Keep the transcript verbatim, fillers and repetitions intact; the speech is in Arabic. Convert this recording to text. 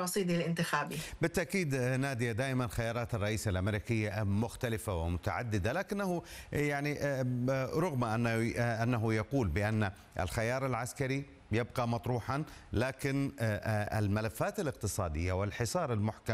رصيده الانتخابي. بالتأكيد نادية، دائما خيارات الرئيس الأمريكي مختلفة ومتعددة، لكنه يعني رغم أنه أنه يقول بأن الخيار العسكري يبقى مطروحا، لكن الملفات الاقتصادية والحصار المحكم